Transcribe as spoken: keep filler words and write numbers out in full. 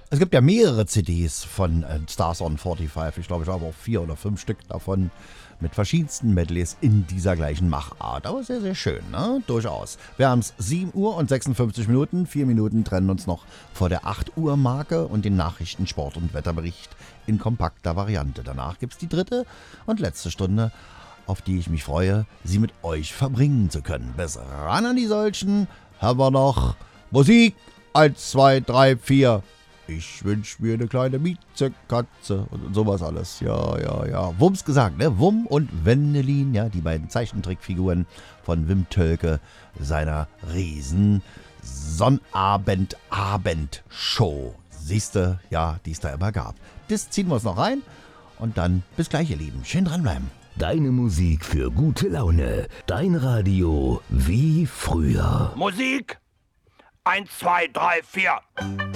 Es gibt ja mehrere C Ds von äh, Stars on fünfundvierzig. Ich glaube, ich habe auch vier oder fünf Stück davon mit verschiedensten Medleys in dieser gleichen Machart. Aber sehr, sehr schön, ne? Durchaus. Wir haben es sieben Uhr und sechsundfünfzig Minuten. Vier Minuten trennen uns noch vor der acht Uhr Marke und den Nachrichten, Sport und Wetterbericht in kompakter Variante. Danach gibt es die dritte und letzte Stunde, auf die ich mich freue, sie mit euch verbringen zu können. Bis ran an die Solchen haben wir noch Musik. Eins, zwei, drei, vier. Ich wünsch mir eine kleine Miezekatze und sowas alles. Ja, ja, ja. Wumms gesagt, ne? Wum und Wendelin, ja, die beiden Zeichentrickfiguren von Wim Tölke, seiner riesen Sonnabend-Abend-Show. Siehste, ja, die es da immer gab. Das ziehen wir uns noch rein und dann bis gleich, ihr Lieben. Schön dranbleiben. Deine Musik für gute Laune. Dein Radio wie früher. Musik! Eins, zwei, drei, vier.